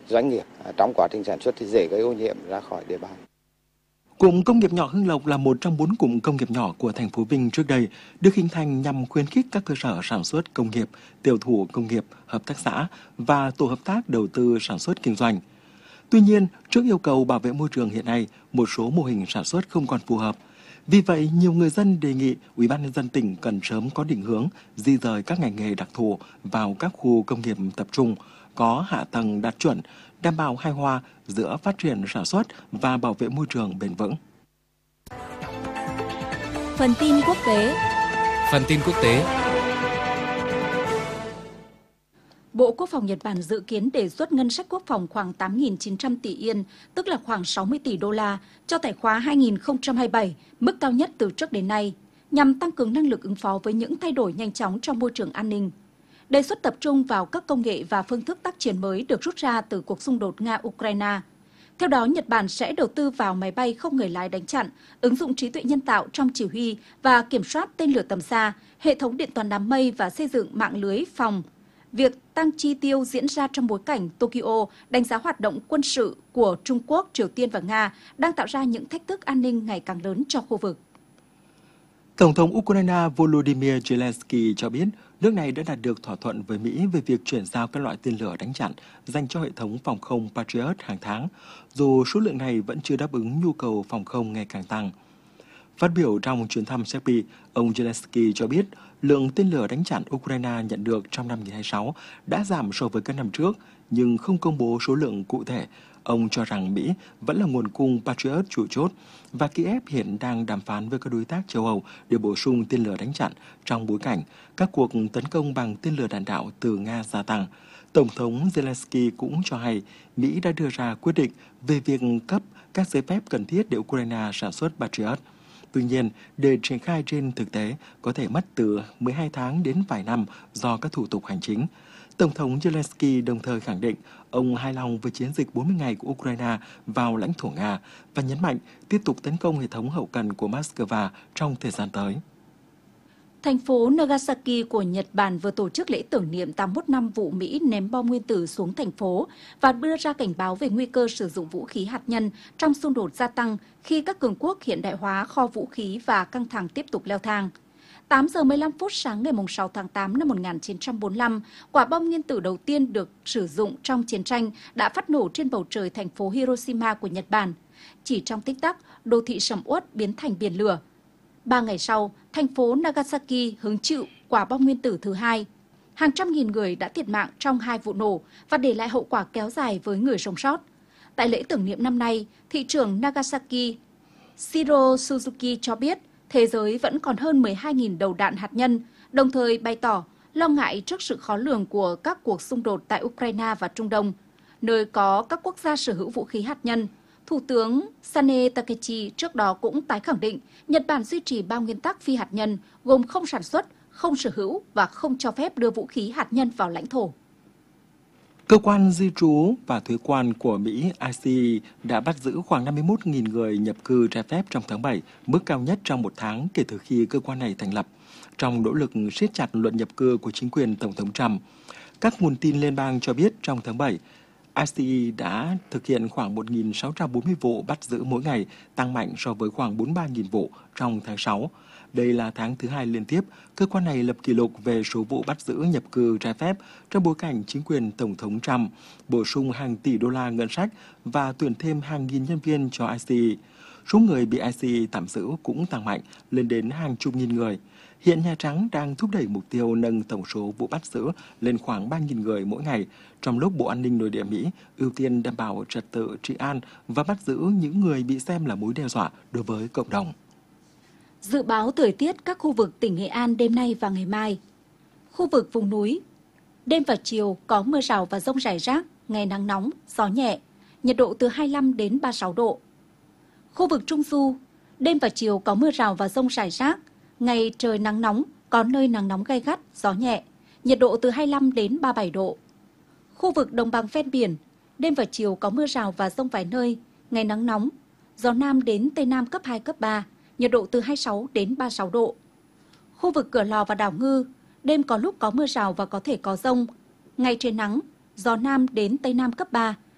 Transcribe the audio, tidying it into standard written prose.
doanh nghiệp trong quá trình sản xuất thì dễ gây ô nhiễm ra khỏi địa bàn. Cụm công nghiệp nhỏ Hưng Lộc là một trong 4 cụm công nghiệp nhỏ của thành phố Vinh trước đây, được hình thành nhằm khuyến khích các cơ sở sản xuất công nghiệp, tiểu thủ công nghiệp, hợp tác xã và tổ hợp tác đầu tư sản xuất kinh doanh. Tuy nhiên, trước yêu cầu bảo vệ môi trường hiện nay, một số mô hình sản xuất không còn phù hợp. Vì vậy, nhiều người dân đề nghị Ủy ban nhân dân tỉnh cần sớm có định hướng di dời các ngành nghề đặc thù vào các khu công nghiệp tập trung, có hạ tầng đạt chuẩn, đảm bảo hài hòa giữa phát triển sản xuất và bảo vệ môi trường bền vững. Phần tin quốc tế. Bộ Quốc phòng Nhật Bản dự kiến đề xuất ngân sách quốc phòng khoảng 8.900 tỷ yên, tức là khoảng 60 tỷ đô la, cho tài khóa 2027, mức cao nhất từ trước đến nay, nhằm tăng cường năng lực ứng phó với những thay đổi nhanh chóng trong môi trường an ninh. Đề xuất tập trung vào các công nghệ và phương thức tác chiến mới được rút ra từ cuộc xung đột Nga-Ukraine. Theo đó, Nhật Bản sẽ đầu tư vào máy bay không người lái đánh chặn, ứng dụng trí tuệ nhân tạo trong chỉ huy và kiểm soát tên lửa tầm xa, hệ thống điện toán đám mây và xây dựng mạng lưới phòng. Việc tăng chi tiêu diễn ra trong bối cảnh Tokyo đánh giá hoạt động quân sự của Trung Quốc, Triều Tiên và Nga đang tạo ra những thách thức an ninh ngày càng lớn cho khu vực. Tổng thống Ukraine Volodymyr Zelensky cho biết nước này đã đạt được thỏa thuận với Mỹ về việc chuyển giao các loại tên lửa đánh chặn dành cho hệ thống phòng không Patriot hàng tháng, dù số lượng này vẫn chưa đáp ứng nhu cầu phòng không ngày càng tăng. Phát biểu trong chuyến thăm Serbia, ông Zelensky cho biết lượng tên lửa đánh chặn Ukraine nhận được trong năm 2026 đã giảm so với các năm trước, nhưng không công bố số lượng cụ thể. Ông cho rằng Mỹ vẫn là nguồn cung Patriot chủ chốt và Kiev hiện đang đàm phán với các đối tác châu Âu để bổ sung tên lửa đánh chặn trong bối cảnh các cuộc tấn công bằng tên lửa đạn đạo từ Nga gia tăng. Tổng thống Zelensky cũng cho hay Mỹ đã đưa ra quyết định về việc cấp các giấy phép cần thiết để Ukraine sản xuất Patriot. Tuy nhiên, để triển khai trên thực tế có thể mất từ 12 tháng đến vài năm do các thủ tục hành chính. Tổng thống Zelensky đồng thời khẳng định ông hài lòng với chiến dịch 40 ngày của Ukraine vào lãnh thổ Nga và nhấn mạnh tiếp tục tấn công hệ thống hậu cần của Moscow trong thời gian tới. Thành phố Nagasaki của Nhật Bản vừa tổ chức lễ tưởng niệm 81 năm vụ Mỹ ném bom nguyên tử xuống thành phố và đưa ra cảnh báo về nguy cơ sử dụng vũ khí hạt nhân trong xung đột gia tăng khi các cường quốc hiện đại hóa kho vũ khí và căng thẳng tiếp tục leo thang. 8 giờ 15 phút sáng ngày 6 tháng 8 năm 1945, quả bom nguyên tử đầu tiên được sử dụng trong chiến tranh đã phát nổ trên bầu trời thành phố Hiroshima của Nhật Bản. Chỉ trong tích tắc, đô thị sầm uất biến thành biển lửa. 3 ngày sau, thành phố Nagasaki hứng chịu quả bom nguyên tử thứ hai. Hàng trăm nghìn người đã thiệt mạng trong 2 vụ nổ và để lại hậu quả kéo dài với người sống sót. Tại lễ tưởng niệm năm nay, thị trưởng Nagasaki Shiro Suzuki cho biết thế giới vẫn còn hơn 12.000 đầu đạn hạt nhân, đồng thời bày tỏ lo ngại trước sự khó lường của các cuộc xung đột tại Ukraine và Trung Đông, nơi có các quốc gia sở hữu vũ khí hạt nhân. Thủ tướng Sane Takechi trước đó cũng tái khẳng định Nhật Bản duy trì 3 nguyên tắc phi hạt nhân gồm không sản xuất, không sở hữu và không cho phép đưa vũ khí hạt nhân vào lãnh thổ. Cơ quan di trú và thuế quan của Mỹ ICE đã bắt giữ khoảng 51.000 người nhập cư trái phép trong tháng 7, mức cao nhất trong một tháng kể từ khi cơ quan này thành lập, trong nỗ lực siết chặt luật nhập cư của chính quyền Tổng thống Trump. Các nguồn tin liên bang cho biết trong tháng 7, ICE đã thực hiện khoảng 1.640 vụ bắt giữ mỗi ngày, tăng mạnh so với khoảng 43.000 vụ trong tháng 6. Đây là tháng thứ 2 liên tiếp, cơ quan này lập kỷ lục về số vụ bắt giữ nhập cư trái phép trong bối cảnh chính quyền Tổng thống Trump bổ sung hàng tỷ đô la ngân sách và tuyển thêm hàng nghìn nhân viên cho ICE. Số người bị ICE tạm giữ cũng tăng mạnh, lên đến hàng chục nghìn người. Hiện Nhà Trắng đang thúc đẩy mục tiêu nâng tổng số vụ bắt giữ lên khoảng 3.000 người mỗi ngày, trong lúc Bộ An ninh Nội địa Mỹ ưu tiên đảm bảo trật tự trị an và bắt giữ những người bị xem là mối đe dọa đối với cộng đồng. Dự báo thời tiết các khu vực tỉnh Nghệ An đêm nay và ngày mai. Khu vực vùng núi, đêm và chiều có mưa rào và dông rải rác, ngày nắng nóng, gió nhẹ, nhiệt độ từ 25 đến 36 độ. Khu vực Trung Du, đêm và chiều có mưa rào và dông rải rác, ngày trời nắng nóng, có nơi nắng nóng gay gắt, gió nhẹ, nhiệt độ từ 25 đến 37 độ. Khu vực đồng bằng ven biển, đêm và chiều có mưa rào và dông vài nơi, ngày nắng nóng, gió Nam đến Tây Nam cấp 2, cấp 3, nhiệt độ từ 26 đến 36 độ. Khu vực Cửa Lò và đảo Ngư, đêm có lúc có mưa rào và có thể có dông, ngày trời nắng, gió Nam đến Tây Nam cấp 3,